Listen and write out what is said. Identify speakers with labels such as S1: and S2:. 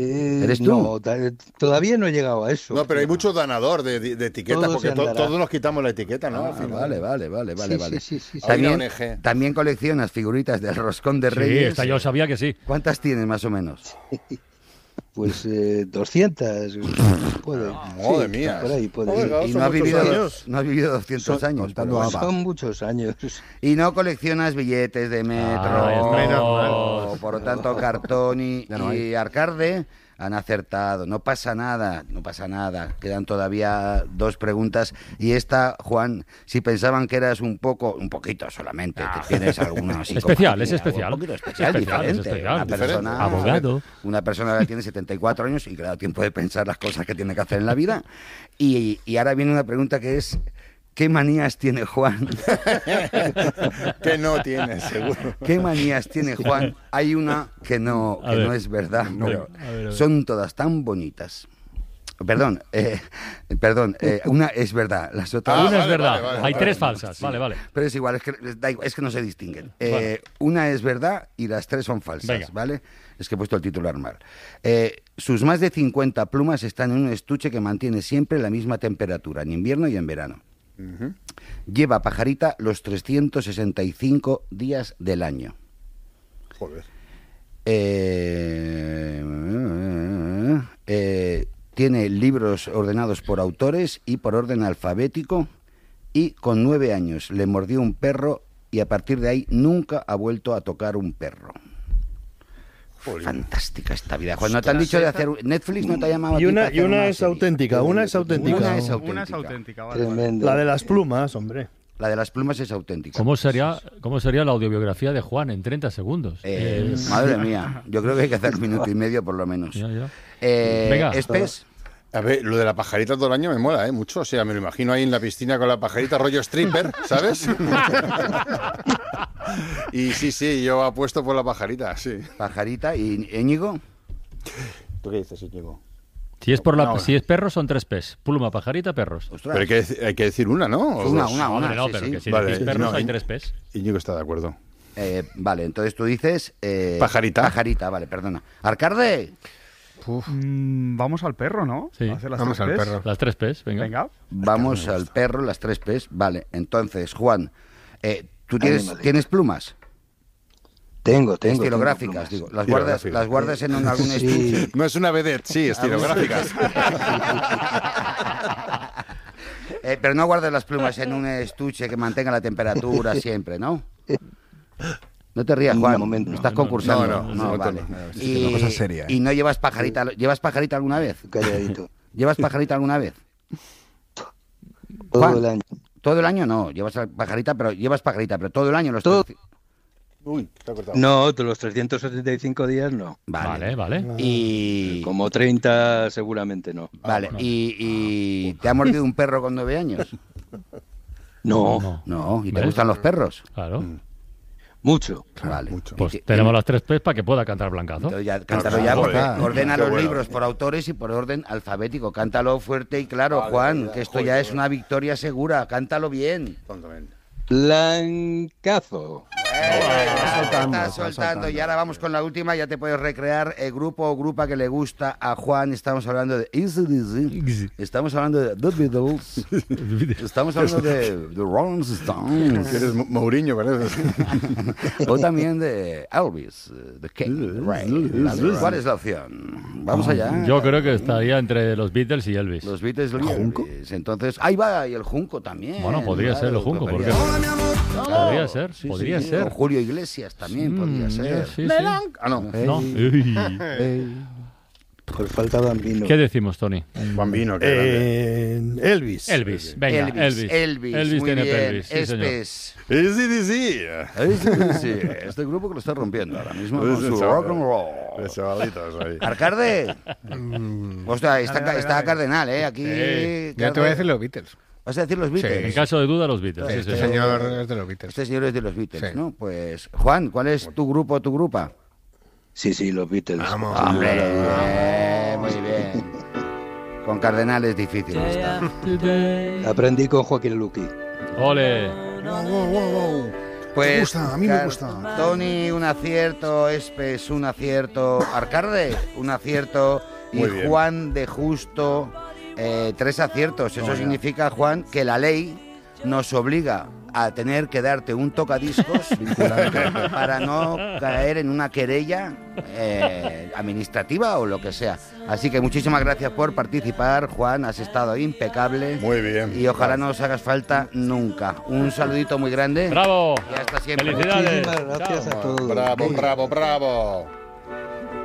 S1: ¿Eres tú?
S2: No, todavía no he llegado a eso.
S3: No, pero hay mucho ganador de etiquetas,
S2: Todo
S3: porque
S2: se andará.
S3: todos nos quitamos la etiqueta, ¿no?
S1: Ah,
S3: Al final.
S1: vale.
S2: Sí.
S3: Hay una
S1: También,
S3: ONG.
S1: también coleccionas figuritas del Roscón de
S4: Sí,
S1: Reyes.
S4: esta yo sabía que sí.
S1: ¿Cuántas tienes más o menos?
S2: Pues 200. Puede.
S3: Madre mía.
S2: Por ahí puede
S3: Oiga,
S2: ir.
S1: Y
S3: son
S1: no has,
S3: muchos
S1: vivido,
S3: años.
S1: no has vivido 200 años.
S5: contando
S1: pero-
S5: ABBA.
S2: Son muchos años.
S1: Y no coleccionas billetes de metro.
S4: Ahí está.
S1: No, por lo tanto, Cartón
S5: Ya no
S1: y Arcarde han acertado. No pasa nada. Quedan todavía 2 preguntas. Y esta, Juan, si pensaban que eras un poquito solamente, que tienes alguna
S4: Especial,
S1: psicopatía,
S4: es especial.
S1: Un poquito especial,
S4: Es especial, es
S1: diferente.
S4: especial.
S1: Una persona,
S4: Abogado.
S1: Una persona que tiene 74 años y que le da tiempo de pensar las cosas que tiene que hacer en la vida. Y ahora viene una pregunta que es: ¿qué manías tiene Juan?
S3: Que no tienes, seguro.
S1: ¿Qué manías tiene Juan? Hay una que no
S4: A ver.
S1: es verdad, pero
S4: A ver.
S1: son todas tan bonitas. Perdón, una es verdad, las otras...
S3: Ah,
S4: Una es
S3: vale,
S4: verdad.
S3: vale,
S4: Hay
S3: vale.
S4: 3 falsas. Vale.
S1: Pero es igual, es que no se distinguen.
S4: Vale.
S1: Una es verdad y las 3 son falsas,
S4: Venga.
S1: ¿vale? Es que he puesto el titular mal. Sus más de 50 plumas están en un estuche que mantiene siempre la misma temperatura, en invierno y en verano. Lleva pajarita los 365 días del año.
S3: Joder.
S1: Tiene libros ordenados por autores y por orden alfabético, y con 9 años le mordió un perro y a partir de ahí nunca ha vuelto a tocar un perro.
S3: Jolín.
S1: Fantástica esta vida. Cuando te han dicho de hacer... Netflix no te ha llamado a ti
S5: Y
S1: para
S5: una,
S1: hacer
S5: y una
S1: una
S5: es
S1: serie?
S5: auténtica, una es auténtica.
S1: Una es
S6: Una es
S1: auténtica.
S6: auténtica, vale.
S2: Tremendo.
S5: La de las plumas, hombre.
S1: La de las plumas es auténtica.
S4: ¿Cómo sería la audiobiografía de Juan en 30 segundos?
S1: Madre mía, yo creo que hay que hacer 1 minuto y medio por lo menos.
S4: Ya.
S1: Venga,
S4: Venga.
S1: Espes.
S3: A ver, lo de la pajarita todo el año me mola, mucho. O sea, me lo imagino ahí en la piscina con la pajarita rollo stripper, ¿sabes? Y sí, yo apuesto por la pajarita, sí.
S1: Pajarita y Íñigo.
S3: ¿Tú qué dices, Íñigo?
S4: Si es perros son 3 P's. Pluma, pajarita, perros.
S1: Ostras.
S3: Pero hay que decir una, ¿no? ¿O
S1: Una,
S3: dos?
S1: una.
S4: Hombre, no,
S1: sí,
S4: pero
S1: sí.
S4: que si
S3: Vale,
S4: decís perros
S3: no,
S4: hay 3 P's.
S3: Íñigo está de acuerdo.
S1: Vale, entonces tú dices...
S3: Pajarita.
S1: Pajarita, vale, perdona. Arcarde.
S6: Vamos al perro, ¿no?
S4: Sí.
S6: A hacer las
S5: Vamos
S6: 3
S5: al
S6: Ps.
S5: perro.
S4: Las 3 P's, venga.
S6: Venga.
S1: Vamos al perro, las 3 P's. Vale, entonces, Juan, ¿tú
S2: Animales.
S1: tienes plumas?
S2: Tengo.
S1: Estilográficas,
S2: tengo
S1: digo.
S2: plumas.
S1: Las guardas en algún
S2: Sí.
S1: estuche.
S3: No es una vedette, sí, estilográficas.
S1: Pero no guardas las plumas en un estuche que mantenga la temperatura siempre, ¿no? No te rías, Juan.
S2: De momento no.
S1: Estás concursando.
S3: No,
S1: vale.
S5: Es una cosa seria, ¿eh?
S1: ¿Y no llevas pajarita? ¿Llevas pajarita alguna vez?
S2: Calladito.
S1: ¿Llevas pajarita alguna vez?
S2: Todo
S1: Juan.
S2: el año.
S1: Todo el año no. Llevas pajarita, pero todo el año los
S2: Todo.
S3: Uy, te ha cortado.
S2: No, de los 375 días no.
S4: Vale.
S1: Y...
S2: Como 30 seguramente no.
S1: Vale, y ¿te ha mordido un perro con 9 años?
S2: No,
S1: No, ¿y te
S4: ¿Ves?
S1: gustan los perros?
S4: Claro.
S2: mucho.
S1: Vale.
S3: mucho.
S4: Pues
S1: Y-
S4: tenemos las 3 P's para que pueda cantar Blancazo.
S1: Entonces ya, cántalo ya, porque
S5: Joder,
S1: ordena
S3: qué
S1: los
S3: bueno.
S1: libros por autores y por orden alfabético. Cántalo fuerte y claro,
S3: Vale,
S1: Juan,
S3: vale,
S1: que esto
S3: joder,
S1: ya es
S3: joder.
S1: una victoria segura. Cántalo bien.
S3: Tontamente.
S2: Blancazo.
S1: Estás soltando. Y ahora vamos con la última. Ya te puedes recrear el grupo o grupa que le gusta a Juan. Estamos hablando de AC/DC. Estamos hablando de The Beatles. Estamos hablando de The Rolling Stones.
S3: Eres Mourinho, parece.
S1: O también de Elvis, The King, Ray. Vale, ¿cuál es la opción? Vamos allá.
S4: Yo creo que estaría entre los Beatles y Elvis.
S1: Los Beatles, los Elvis. Entonces, ahí va, y el Junco también.
S4: Bueno, podría ser el Junco, ¿por qué? Podría ser, podría
S1: O
S4: ser.
S1: Julio Iglesias también podría ser.
S4: Sí, sí.
S3: Ah, no.
S4: No. Uy.
S2: Por falta bambino.
S4: ¿Qué decimos, Tony?
S3: Bambino, que grande.
S5: Elvis.
S4: Elvis, venga,
S1: Elvis.
S4: Elvis
S1: Muy
S4: tiene
S1: bien.
S4: pelvis, sí, señor.
S1: Es
S3: AC/DC.
S1: sí, este grupo que lo está rompiendo ahora mismo
S3: Pues
S1: con
S3: el
S1: su
S3: chaval.
S1: rock and roll.
S3: Los chavalitos ahí.
S1: Arcarde. Ostras, está Cardenal, aquí.
S4: Sí.
S5: Yo te voy a decir los Beatles.
S1: ¿Vas a decir los Beatles?
S4: En caso de duda, los Beatles. Sí,
S5: Este
S4: sí.
S5: señor es de los Beatles.
S1: Este señor es de los Beatles,
S5: Sí.
S1: ¿no? Pues, Juan, ¿cuál es tu grupo o tu grupa?
S2: Sí, los Beatles.
S5: Vamos.
S1: ¡Hombre! Muy bien. Con Cardenal es difícil esta.
S2: Aprendí con Joaquín Luqui.
S4: Ole.
S1: Pues,
S3: a mí me gusta.
S1: Tony, un acierto. Espes, un acierto. Arcarde, un acierto.
S3: Muy
S1: Y
S3: bien.
S1: Juan de Justo, 3 aciertos. Eso significa, Juan, que la ley nos obliga a tener que darte un tocadiscos para no caer en una querella administrativa o lo que sea. Así que muchísimas gracias por participar, Juan, has estado impecable.
S3: Muy bien.
S1: Y ojalá no os hagas falta nunca. Un saludito muy grande.
S4: ¡Bravo!
S1: Y hasta siempre.
S4: ¡Felicidades!
S2: Muchísimas gracias
S4: Chao.
S2: a todos.
S3: Bravo, bravo, bravo.